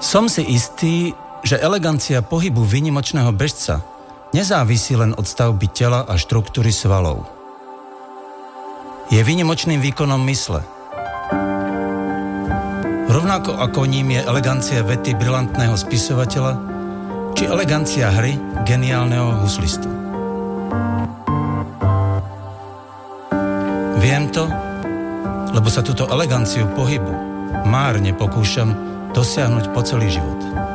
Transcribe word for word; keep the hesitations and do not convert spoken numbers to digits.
Som si istý, že elegancia pohybu výnimočného bežca nezávisí len od stavby tela a štruktúry svalov. Je výnimočným výkonom mysle. Rovnako ako ním je elegancia vety brilantného spisovateľa či elegancia hry geniálneho huslistu. Viem to, lebo sa túto eleganciu pohybu márne pokúšam dosiahnuť po celý život.